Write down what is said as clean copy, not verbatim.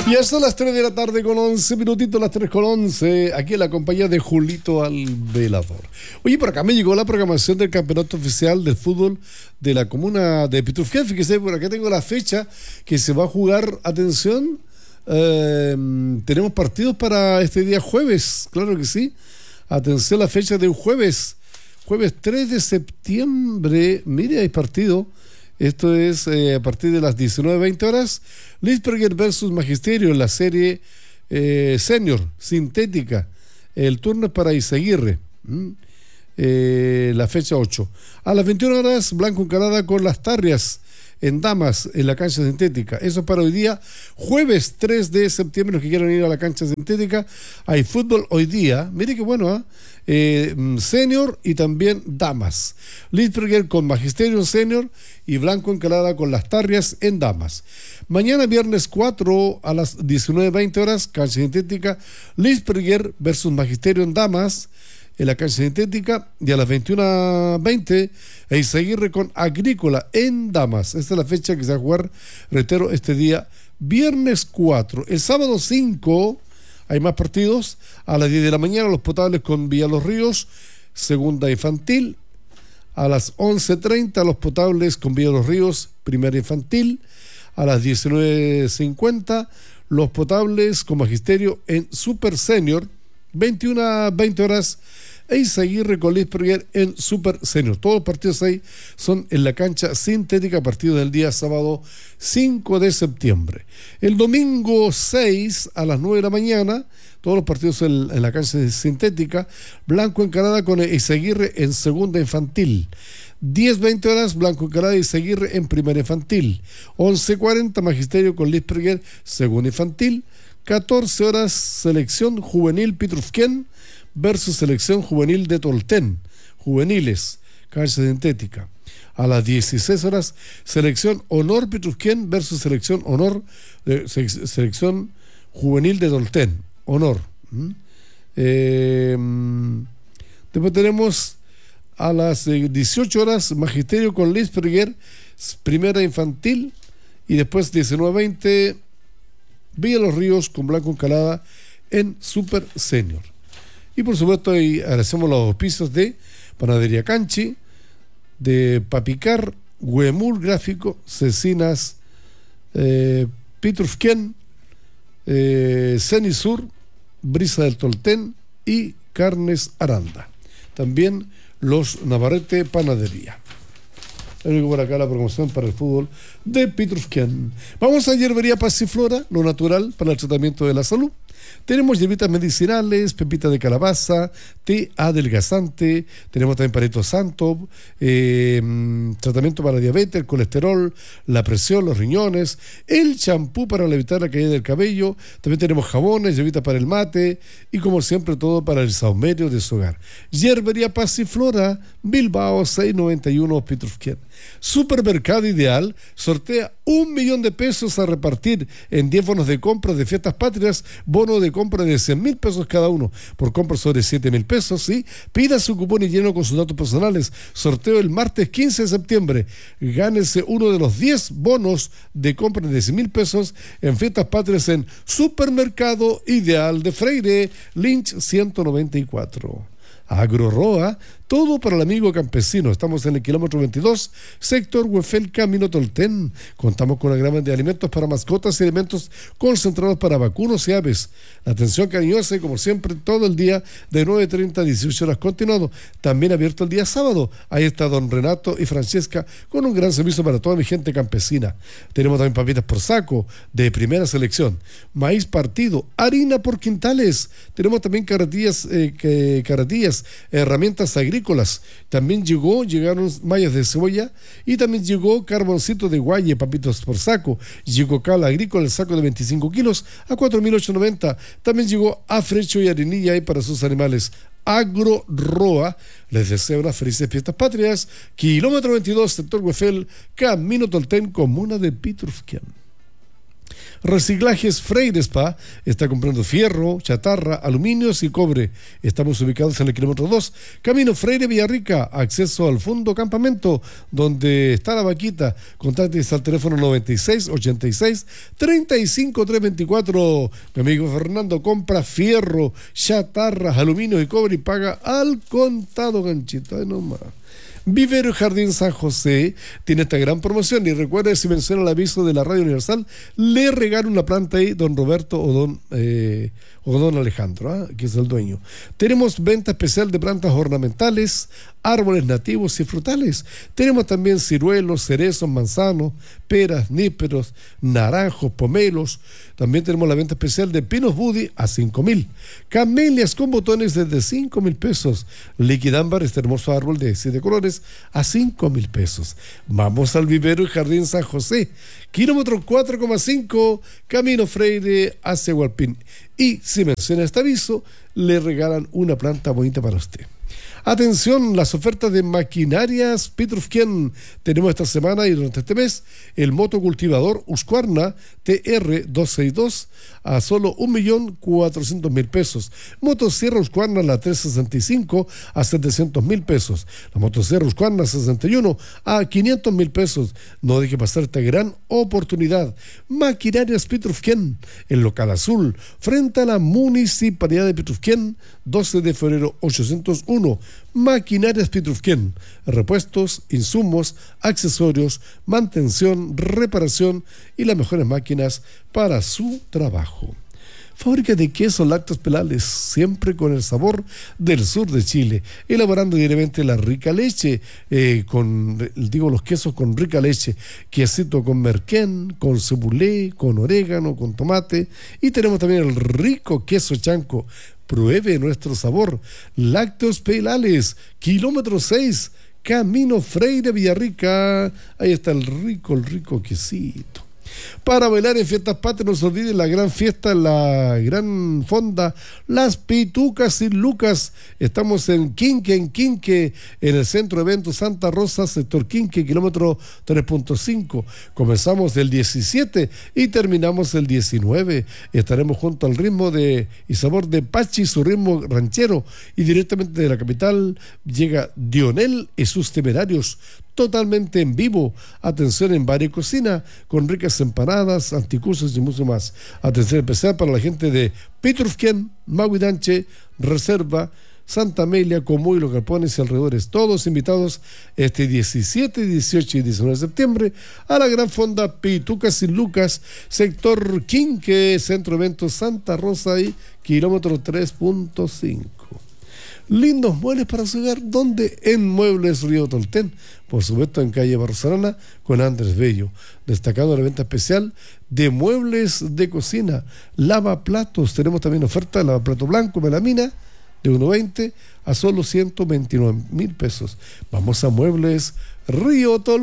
Ya son las 3 de la tarde con 11 minutitos, las 3 con 11, aquí en la compañía de Julito Alvelador. Oye, por acá me llegó la programación del campeonato oficial del fútbol de la comuna de Pitrufquén. Fíjese, por acá tengo la fecha que se va a jugar, atención, tenemos partidos para este día jueves, claro que sí. Atención, la fecha de un jueves 3 de septiembre, mire, hay partido. Esto es a partir de las 19:20 horas. Lisperger versus Magisterio en la serie senior, sintética. El turno es para Izaguirre. La fecha 8. A las 21 horas, Blanco Encalada con las Tarrias en Damas, en la cancha sintética. Eso es para hoy día, jueves 3 de septiembre. Los que quieran ir a la cancha sintética, hay fútbol hoy día. Mire qué bueno, senior y también damas. Litzberger con Magisterio senior y Blanco Encalada con las Tarrias en damas. Mañana viernes 4 a las 19:20 horas, cancha sintética, Litzberger versus Magisterio en damas en la cancha sintética, y a las 21:20 Eizaguirre con Agrícola en damas. Esta es la fecha que se va a jugar, reitero, este día viernes 4. El sábado 5 hay más partidos. A las 10 de la mañana, Los Potables con Villa Los Ríos, segunda infantil. A las 11:30, Los Potables con Villa Los Ríos, primera infantil. A las 19:50, Los Potables con Magisterio en Super Senior. 21:20 horas, Eizaguirre con Litzberger en Super Senior. Todos los partidos ahí son en la cancha sintética a partir del día sábado 5 de septiembre. El domingo 6 a las 9 de la mañana, todos los partidos en la cancha sintética. Blanco Encalada con Eizaguirre en segunda infantil. 10:20 horas, Blanco Encalada y Eizaguirre en primera infantil. 11:40, Magisterio con Litzberger, segunda infantil. 14 horas, Selección Juvenil Pitrufquén versus Selección Juvenil de Tolten, juveniles, cancha sintética. A las 16 horas, Selección Honor Pitrufquén versus Selección Honor, Selección Juvenil de Tolten, Honor. Después tenemos a las 18 horas, Magisterio con Litzberger, primera infantil, y después 19:20, Villa Los Ríos con Blanco Encalada en Super Senior. Y por supuesto ahí agradecemos los auspicios de Panadería Canchi, de Papicar, Huemul Gráfico, Cecinas, Pitrufquén, Cenisur, Brisa del Tolten y Carnes Aranda. También los Navarrete Panadería. Tengo por acá la promoción para el fútbol de Pitrufquén. Vamos a Hierbería Pasiflora, lo natural para el tratamiento de la salud. Tenemos hierbitas medicinales, pepita de calabaza, té adelgazante, tenemos también Pareto Santo, tratamiento para diabetes, el colesterol, la presión, los riñones, el champú para evitar la caída del cabello, también tenemos jabones, hierbitas para el mate y como siempre todo para el saumerio de su hogar. Hierbería Pasiflora, Bilbao 691 Pitrufquén. Supermercado Ideal sortea 1 millón de pesos a repartir en 10 bonos de compra de fiestas patrias, bono de compra de 100.000 pesos cada uno por compra sobre 7.000 pesos, ¿sí? Pida su cupón y lleno con sus datos personales. Sorteo el martes 15 de septiembre. Gánese uno de los 10 bonos de compra de 100.000 pesos en fiestas patrias en Supermercado Ideal de Freire, Lynch 194. Agroroa, todo para el amigo campesino. Estamos en el kilómetro 22, sector Huefel, Camino Tolten. Contamos con una gama de alimentos para mascotas y alimentos concentrados para vacunos y aves. La atención cariñosa y como siempre todo el día de 9:30 a 18 horas continuado. También abierto el día sábado. Ahí está don Renato y Francesca con un gran servicio para toda mi gente campesina. Tenemos también papitas por saco de primera selección, maíz partido, harina por quintales. Tenemos también carretillas, herramientas agrícolas. También llegaron mallas de cebolla y también llegó carboncito de guaye, papitos por saco. Llegó cal agrícola, el saco de 25 kilos a 4.890. También llegó afrecho y harinilla ahí para sus animales. Agroroa les desea unas felices fiestas patrias. Kilómetro 22, sector Huefel, Camino Tolten, comuna de Pitrufquén. Reciclajes Freire Spa está comprando fierro, chatarra, aluminios y cobre. Estamos ubicados en el kilómetro 2, Camino Freire Villarrica, acceso al fondo campamento, donde está la vaquita. Contáctenos al teléfono 96 86 35 324. Mi amigo Fernando compra fierro, chatarra, aluminio y cobre y paga al contado, ganchito. Ay, no más. Vivero Jardín San José tiene esta gran promoción y recuerde, si menciona el aviso de la Radio Universal, le regalo una planta ahí, don Roberto o don Alejandro, que es el dueño. Tenemos venta especial de plantas ornamentales, árboles nativos y frutales. Tenemos también ciruelos, cerezos, manzanos, peras, nísperos, naranjos, pomelos. También tenemos la venta especial de pinos Buddy a 5.000. Camelias con botones desde 5.000 pesos. Liquidámbar, este hermoso árbol de 7 colores, a 5.000 pesos. Vamos al vivero y jardín San José, kilómetro 4,5, Camino Freire hacia Hualpín. Y si menciona este aviso, le regalan una planta bonita para usted. Atención, las ofertas de maquinarias Pitrufquén. Tenemos esta semana y durante este mes el motocultivador Husqvarna TR262 a solo 1.400.000 pesos. Motosierra Husqvarna la 365 a 700.000 pesos. La motosierra Husqvarna 61 a 500.000 pesos. No deje pasar esta gran oportunidad. Maquinarias Pitrufquén, el local azul, frente a la Municipalidad de Pitrufquén, 12 de febrero 801. Maquinarias Pitrufquén, repuestos, insumos, accesorios, mantención, reparación y las mejores máquinas para su trabajo. Fábrica de quesos lácteos Pelales, siempre con el sabor del sur de Chile, elaborando diariamente la rica leche, los quesos con rica leche, quesito con merquén, con cebulé, con orégano, con tomate, y tenemos también el rico queso chanco. Pruebe nuestro sabor. Lácteos Pelales, kilómetro 6, Camino Freire Villarrica. Ahí está el rico quesito. Para bailar en fiestas patrias, no se olviden la gran fiesta, la gran fonda, las Pitucas y Lucas. Estamos en Quinque, en el centro de eventos Santa Rosa, sector Quinque, kilómetro 3.5. Comenzamos el 17 y terminamos el 19. Estaremos junto al ritmo y sabor de Pachi, su ritmo ranchero, y directamente de la capital llega Dionel y sus temerarios, totalmente en vivo. Atención en bar y cocina, con ricas empanadas, anticursos y mucho más. Atención especial para la gente de Pitrufquén, Maguidanche, Reserva, Santa Amelia, Comuy, Los Galpones y alrededores. Todos invitados este 17, 18 y 19 de septiembre a la gran fonda Pitucas y Lucas, sector Quinque, centro de eventos Santa Rosa y kilómetro 3.5. Lindos muebles para su hogar, donde en Muebles Río Tolten, por supuesto en calle Barcelona con Andrés Bello, destacando la venta especial de muebles de cocina, lavaplatos. Tenemos también oferta de lavaplato blanco melamina de 1.20 a solo 129.000 pesos. Vamos a Muebles Río Tolten.